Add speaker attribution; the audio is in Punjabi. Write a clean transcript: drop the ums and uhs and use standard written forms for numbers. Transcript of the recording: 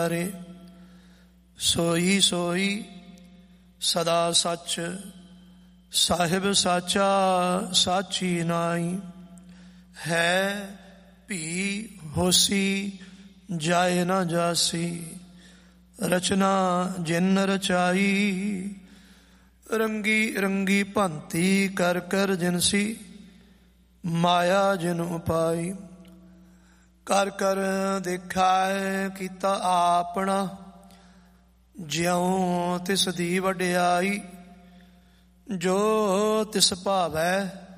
Speaker 1: ਸੋਈ ਸੋਈ ਸਦਾ ਸੱਚ, ਸਾਹਿਬ ਸਾਚਾ ਸਾਚੀ ਨਾਈ। ਹੈ ਭੀ ਹੋਸੀ ਜਾਏ ਨਾ ਜਾਸੀ, ਰਚਨਾ ਜਿਨ ਰਚਾਈ। ਰੰਗੀ ਰੰਗੀ ਭਾਂਤੀ ਕਰ ਕਰ ਜਿਨਸੀ, ਮਾਇਆ ਜਿਨ ਉਪਾਈ। ਕਰ ਕਰ ਦੇਖਾਏ ਕੀਤਾ ਆਪਣਾ, ਜਿਉ ਤਿਸ ਦੀ ਵਡਿਆਈ। ਜੋ ਤਿਸ ਭਾਵੈ